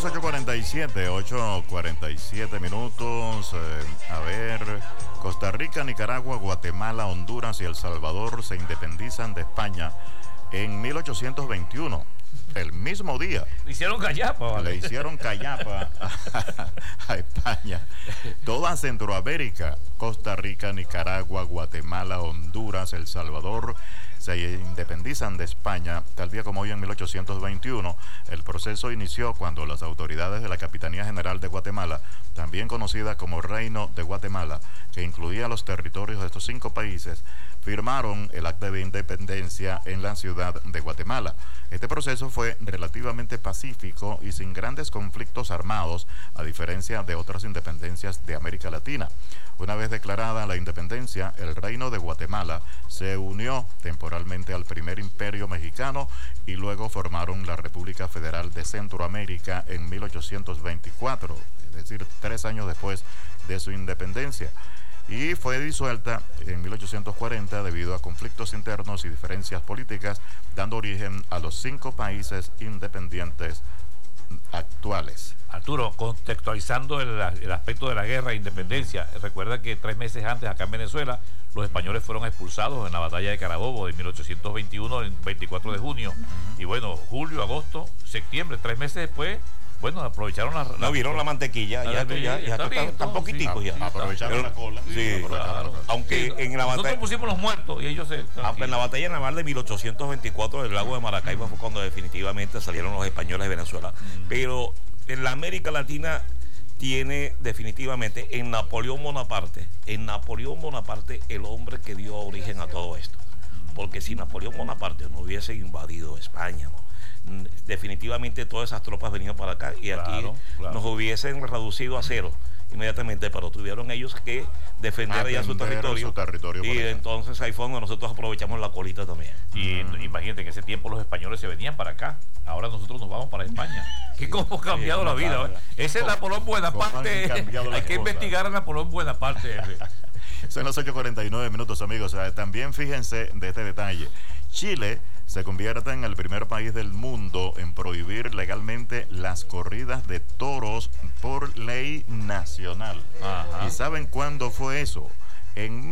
8:47 minutos. A ver, Costa Rica, Nicaragua, Guatemala, Honduras y El Salvador se independizan de España en 1821. El mismo día. Le hicieron callapa, ¿vale? Le hicieron callapa a España. Toda Centroamérica, Costa Rica, Nicaragua, Guatemala, Honduras, El Salvador, se independizan de España tal día como hoy en 1821. El proceso inició cuando las autoridades de la Capitanía General de Guatemala, también conocida como Reino de Guatemala, que incluía los territorios de estos 5 países, firmaron el acta de independencia en la ciudad de Guatemala. Este proceso fue relativamente pacífico y sin grandes conflictos armados, a diferencia de otras independencias de América Latina. Una vez declarada la independencia, el Reino de Guatemala se unió temporalmente al primer imperio mexicano y luego formaron la República Federal de Centroamérica en 1824, es decir, 3 años después de su independencia. Y fue disuelta en 1840 debido a conflictos internos y diferencias políticas, dando origen a los 5 países independientes actuales. Arturo, contextualizando el aspecto de la guerra e independencia, recuerda que 3 meses antes acá en Venezuela los españoles fueron expulsados en la batalla de Carabobo de 1821, el 24 de junio. Y bueno, julio, agosto, septiembre, 3 meses después, bueno, aprovecharon no vieron la mantequilla, ya están poquiticos ya. Aprovecharon la cola. Sí, claro. Aunque en la batalla. Nosotros pusimos los muertos y ellos se. Aunque en la batalla naval de 1824 del lago de Maracaibo fue cuando definitivamente salieron los españoles de Venezuela. Pero en la América Latina tiene definitivamente en Napoleón Bonaparte el hombre que dio origen a todo esto. Porque si Napoleón Bonaparte no hubiese invadido España, ¿no?, definitivamente todas esas tropas venían para acá y aquí nos hubiesen reducido a cero inmediatamente, pero tuvieron ellos que defender ya su territorio y entonces ahí fue donde nosotros aprovechamos la colita también. Y imagínate, en ese tiempo los españoles se venían para acá, ahora nosotros nos vamos para España. ¿Qué cómo ha cambiado la vida? Ese es Napoleón Bonaparte. Hay que investigar a Napoleón Bonaparte. Son las 8:49 minutos, amigos. También fíjense de este detalle. Chile se convierte en el primer país del mundo en prohibir legalmente las corridas de toros por ley nacional. Ajá. ¿Y saben cuándo fue eso? En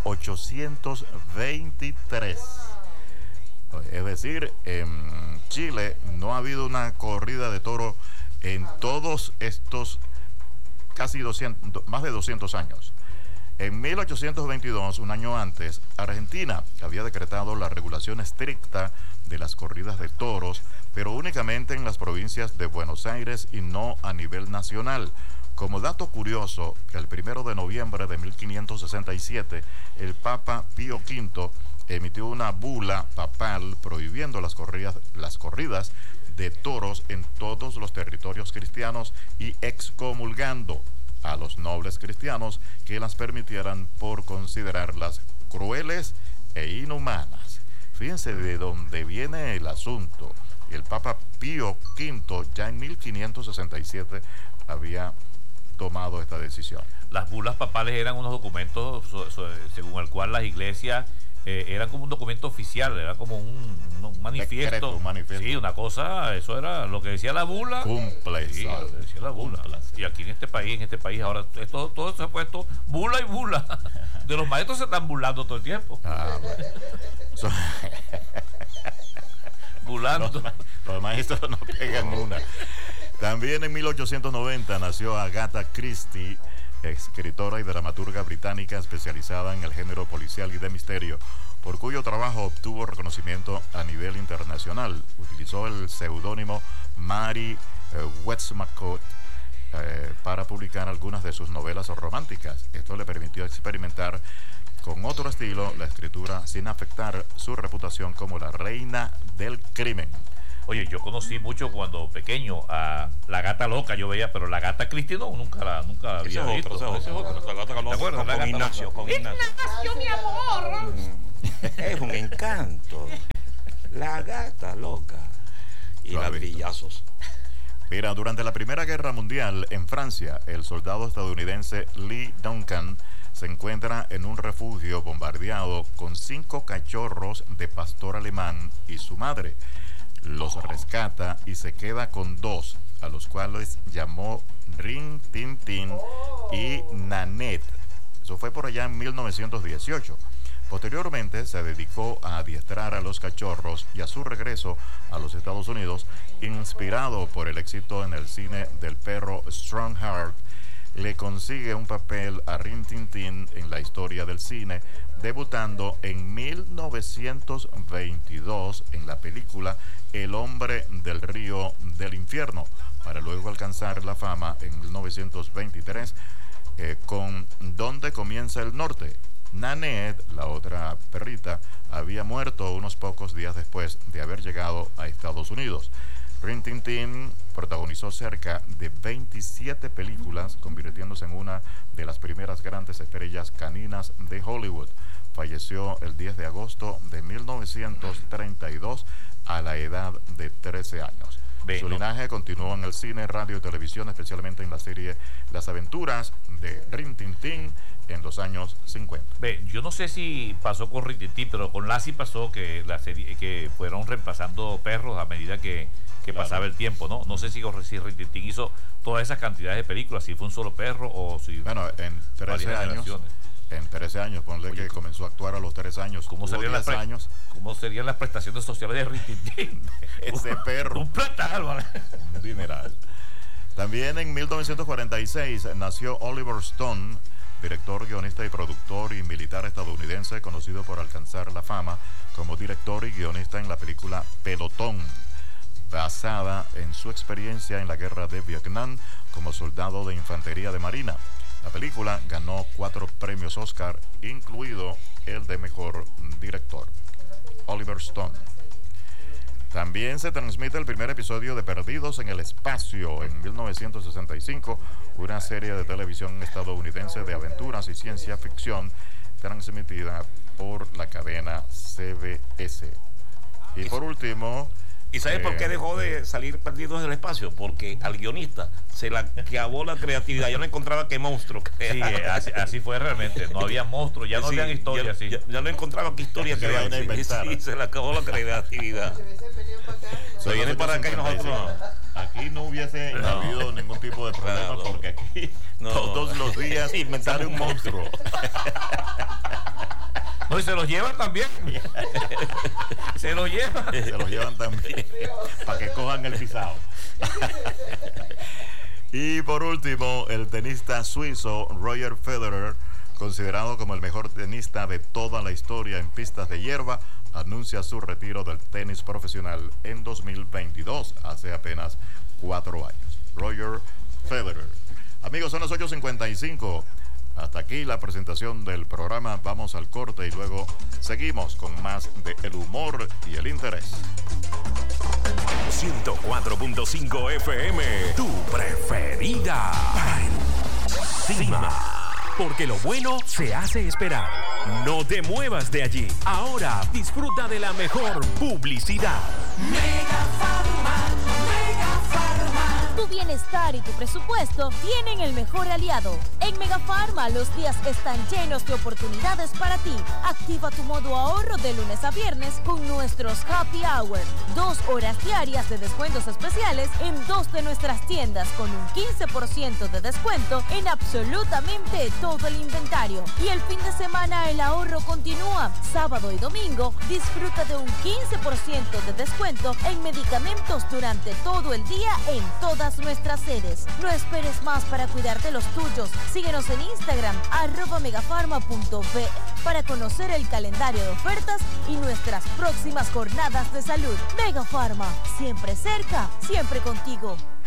1823. Es decir, en Chile no ha habido una corrida de toro en todos estos casi más de 200 años. En 1822, un año antes, Argentina había decretado la regulación estricta de las corridas de toros, pero únicamente en las provincias de Buenos Aires y no a nivel nacional. Como dato curioso, que el 1 de noviembre de 1567, el Papa Pío V emitió una bula papal prohibiendo las corridas de toros en todos los territorios cristianos y excomulgando a los nobles cristianos que las permitieran por considerarlas crueles e inhumanas. Fíjense de dónde viene el asunto. El Papa Pío V ya en 1567 había tomado esta decisión. Las bulas papales eran unos documentos según el cual las iglesias eran como un documento oficial, era como un manifiesto. Decreto, un manifiesto. Sí, una cosa, eso era lo que decía la bula. Cumple. Sí, lo que decía la bula. Y aquí en este país ahora todo se ha puesto bula y bula. De los maestros se están burlando todo el tiempo. Bulando. Los maestros no pegan una. También en 1890 nació Agatha Christie, escritora y dramaturga británica especializada en el género policial y de misterio, por cuyo trabajo obtuvo reconocimiento a nivel internacional. Utilizó el seudónimo Mary Westmacott para publicar algunas de sus novelas románticas. Esto le permitió experimentar con otro estilo la escritura sin afectar su reputación como la reina del crimen. Oye, yo conocí mucho cuando pequeño a la gata loca, yo veía, pero la gata Christie nunca la había visto. Ese es otro. La gata loca. ¿Te acuerdas? Con Ignacio. Ignacio, mi amor. Es un encanto. La gata loca. Y ladrillazos. Mira, durante la Primera Guerra Mundial en Francia, el soldado estadounidense Lee Duncan se encuentra en un refugio bombardeado con 5 cachorros de pastor alemán y su madre. Los rescata y se queda con 2, a los cuales llamó Rin Tin Tin y Nanette. Eso fue por allá en 1918. Posteriormente se dedicó a adiestrar a los cachorros y a su regreso a los Estados Unidos, inspirado por el éxito en el cine del perro Strongheart, le consigue un papel a Rin Tin Tin en la historia del cine, debutando en 1922 en la película El hombre del río del infierno, para luego alcanzar la fama en 1923 con ¿Dónde comienza el norte? Nanette, la otra perrita, había muerto unos pocos días después de haber llegado a Estados Unidos. Rin Tin Tin protagonizó cerca de 27 películas, convirtiéndose en una de las primeras grandes estrellas caninas de Hollywood. Falleció el 10 de agosto de 1932 a la edad de 13 años. Su linaje continuó en el cine, radio y televisión, especialmente en la serie Las aventuras de Rin Tin Tin en los años 50. Yo no sé si pasó con Rin Tin Tin, pero con Lassie pasó que la serie que fueron reemplazando perros a medida que pasaba el tiempo, ¿no? No sé si Rin Tin Tin hizo todas esas cantidades de películas, si fue un solo perro o si... Bueno, en 13 años... En 13 años, ponle que comenzó a actuar a los 3 años. ¿Cómo serían las prestaciones sociales de Rin Tin Tin? Ese perro. Un platal, ¿vale? Un dineral. También en 1946 nació Oliver Stone, director, guionista y productor y militar estadounidense, conocido por alcanzar la fama como director y guionista en la película Pelotón, basada en su experiencia en la guerra de Vietnam como soldado de infantería de marina. La película ganó 4 premios Oscar, incluido el de mejor director. Oliver Stone. También se transmite el primer episodio de Perdidos en el Espacio en 1965, una serie de televisión estadounidense de aventuras y ciencia ficción transmitida por la cadena CBS. Y por último... ¿Y sabes por qué dejó de salir Perdidos en el Espacio? Porque al guionista se le acabó la creatividad. Ya no encontraba qué monstruo crear. Sí, así fue realmente. No había monstruos, ya no habían historias. Ya no encontraba qué historia crear. Sí, se le acabó la creatividad. Se viene para acá y nosotros... Aquí no hubiese habido ningún tipo de problema, porque aquí todos los días sale un monstruo. No, y se los llevan también. Se los llevan. Se los llevan también. Para que cojan el pisado. Y por último, el tenista suizo Roger Federer, considerado como el mejor tenista de toda la historia en pistas de hierba, anuncia su retiro del tenis profesional en 2022, hace apenas 4 años. Roger Federer. Amigos, son las 8:55. Hasta aquí la presentación del programa. Vamos al corte y luego seguimos con más de el humor y el interés. 104.5 FM, tu preferida. Encima. Porque lo bueno se hace esperar. No te muevas de allí. Ahora disfruta de la mejor publicidad. Mega Pharma. Tu bienestar y tu presupuesto tienen el mejor aliado. En Mega Pharma los días están llenos de oportunidades para ti. Activa tu modo ahorro de lunes a viernes con nuestros Happy Hour. 2 horas diarias de descuentos especiales en 2 de nuestras tiendas con un 15% de descuento en absolutamente todo el inventario. Y el fin de semana el ahorro continúa. Sábado y domingo disfruta de un 15% de descuento en medicamentos durante todo el día en todas nuestras sedes. No esperes más para cuidar de los tuyos. Síguenos en Instagram @megafarma.be para conocer el calendario de ofertas y nuestras próximas jornadas de salud. Mega Pharma, siempre cerca, siempre contigo.